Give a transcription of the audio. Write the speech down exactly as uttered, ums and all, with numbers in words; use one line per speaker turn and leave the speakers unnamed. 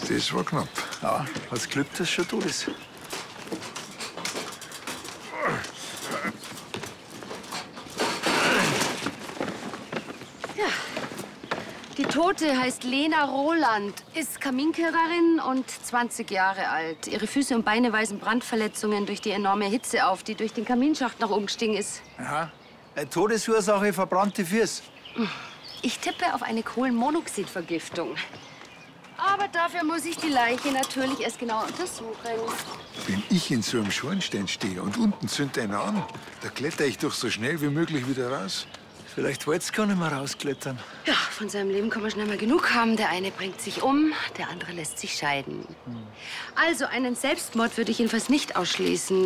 Das war knapp.
Ja, hat's Glück, dass es schon tot ist.
Ja. Die Tote heißt Lena Roland, ist Kaminkehrerin und zwanzig Jahre alt. Ihre Füße und Beine weisen Brandverletzungen durch die enorme Hitze auf, die durch den Kaminschacht nach oben gestiegen ist.
Aha. Eine Todesursache, verbrannte Füße.
Ich tippe auf eine Kohlenmonoxidvergiftung. Aber dafür muss ich die Leiche natürlich erst genau untersuchen.
Wenn ich in so einem Schornstein stehe und unten zündet einer an, da kletter ich doch so schnell wie möglich wieder raus.
Vielleicht wollt's gar nicht mehr rausklettern.
Ja, von seinem Leben kann man schnell mal genug haben. Der eine bringt sich um, der andere lässt sich scheiden. Also einen Selbstmord würde ich jedenfalls nicht ausschließen.